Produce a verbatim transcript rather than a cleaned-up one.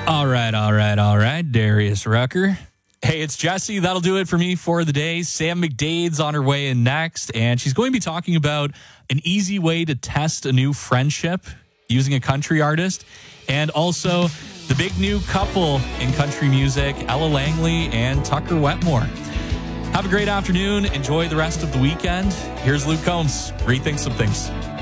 All right, all right, all right, Darius Rucker. Hey, it's Jesse. That'll do it for me for the day. Sam McDade's on her way in next, and she's going to be talking about an easy way to test a new friendship using a country artist, and also the big new couple in country music, Ella Langley and Tucker Wetmore. Have a great afternoon. Enjoy the rest of the weekend. Here's Luke Combs. Rethink some things.